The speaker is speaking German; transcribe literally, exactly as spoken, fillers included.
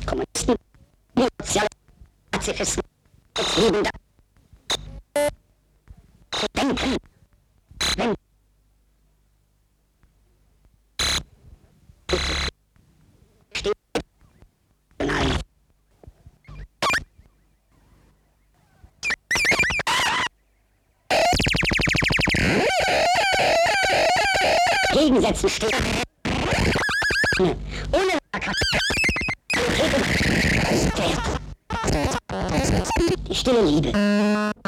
Kommunisten, soziale Pazifisten, liebender denken, wenn steht, nein. Gegensätzen steht ohne die stille Liebe.